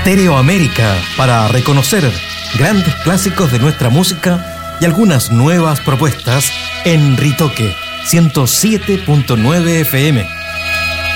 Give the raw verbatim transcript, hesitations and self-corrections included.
Stereoamérica, para reconocer grandes clásicos de nuestra música y algunas nuevas propuestas en Ritoque ciento siete punto nueve F M.